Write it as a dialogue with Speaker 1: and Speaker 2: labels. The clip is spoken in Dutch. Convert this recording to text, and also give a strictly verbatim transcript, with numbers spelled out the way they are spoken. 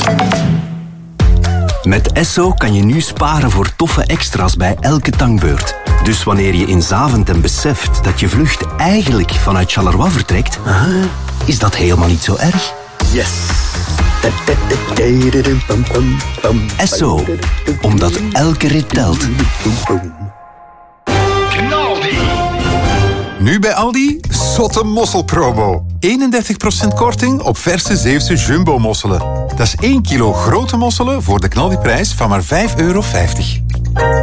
Speaker 1: Met Esso kan je nu sparen voor toffe extra's bij elke tankbeurt. Dus wanneer je in Zaventem beseft dat je vlucht eigenlijk vanuit Charleroi vertrekt, is dat helemaal niet zo erg.
Speaker 2: Yes!
Speaker 1: Esso, omdat elke rit telt.
Speaker 3: Nu bij Aldi, zotte mosselpromo. eenendertig procent korting op verse Zeeuwse jumbo-mosselen. Dat is één kilo grote mosselen voor de knaldiprijs van maar vijf euro vijftig.